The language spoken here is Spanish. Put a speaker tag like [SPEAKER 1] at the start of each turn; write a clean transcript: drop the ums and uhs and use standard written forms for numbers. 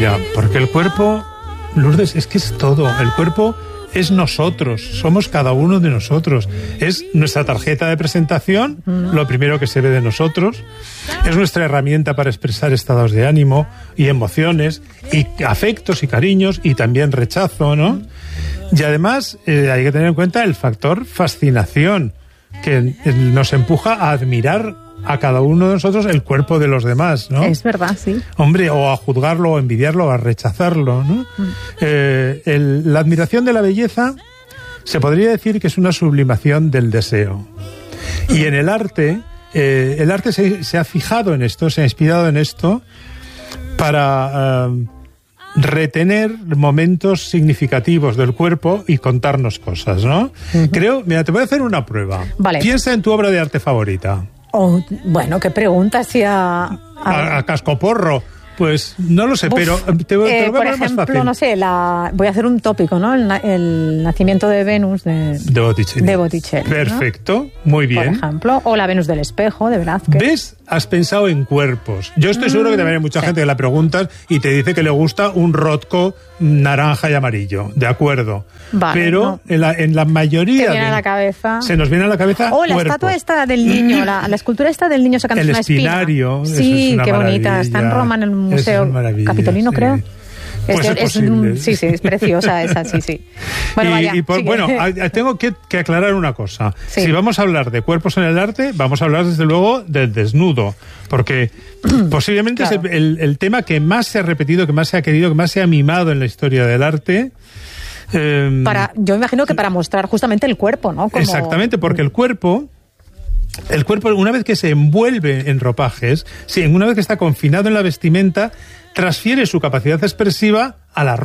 [SPEAKER 1] Mira, porque el cuerpo, Lourdes, es que es todo. El cuerpo es nosotros, somos cada uno de nosotros. Es nuestra tarjeta de presentación, lo primero que se ve de nosotros. Es nuestra herramienta para expresar estados de ánimo y emociones, y afectos y cariños, y también rechazo, ¿no? Y además hay que tener en cuenta el factor fascinación, que nos empuja a admirar a cada uno de nosotros el cuerpo de los demás, ¿no?
[SPEAKER 2] Es verdad, sí.
[SPEAKER 1] Hombre, o a juzgarlo, o a envidiarlo, o a rechazarlo, ¿no? La admiración de la belleza se podría decir que es una sublimación del deseo. Y en el arte se ha fijado en esto, se ha inspirado en esto para retener momentos significativos del cuerpo y contarnos cosas, ¿no? Mira, te voy a hacer una prueba.
[SPEAKER 2] Vale.
[SPEAKER 1] Piensa en tu obra de arte favorita.
[SPEAKER 2] Oh, bueno, qué pregunta, si
[SPEAKER 1] a cascoporro. Pues no lo sé, pero te lo voy a
[SPEAKER 2] por
[SPEAKER 1] poner más
[SPEAKER 2] ejemplo,
[SPEAKER 1] fácil.
[SPEAKER 2] no sé, voy a hacer un tópico, ¿no? El nacimiento de Venus de Botticelli.
[SPEAKER 1] Perfecto, ¿no? Muy bien.
[SPEAKER 2] Por ejemplo, o la Venus del espejo de Velázquez.
[SPEAKER 1] ¿Ves? Has pensado en cuerpos. Yo estoy seguro que también hay mucha gente que la preguntas y te dice que le gusta un Rothko naranja y amarillo. De acuerdo.
[SPEAKER 2] Vale,
[SPEAKER 1] pero no. en la mayoría
[SPEAKER 2] viene a la cabeza.
[SPEAKER 1] Se nos viene a la cabeza
[SPEAKER 2] la
[SPEAKER 1] cuerpos.
[SPEAKER 2] Estatua esta del niño, la escultura esta del niño sacando una espina.
[SPEAKER 1] El espinario.
[SPEAKER 2] Sí,
[SPEAKER 1] es una
[SPEAKER 2] qué bonita.
[SPEAKER 1] maravilla.
[SPEAKER 2] Está en Roma, en el Museo Capitolino, sí. Creo.
[SPEAKER 1] Pues es posible.
[SPEAKER 2] Sí, es preciosa esa, sí. Bueno,
[SPEAKER 1] tengo que aclarar una cosa.
[SPEAKER 2] Sí.
[SPEAKER 1] Si vamos a hablar de cuerpos en el arte, vamos a hablar desde luego del desnudo, porque posiblemente claro. Es el tema que más se ha repetido, que más se ha querido, que más se ha mimado en la historia del arte.
[SPEAKER 2] Yo imagino que para mostrar justamente el cuerpo, ¿no?
[SPEAKER 1] Exactamente, porque el cuerpo, una vez que se envuelve en ropajes, una vez que está confinado en la vestimenta, transfiere su capacidad expresiva a la ropa.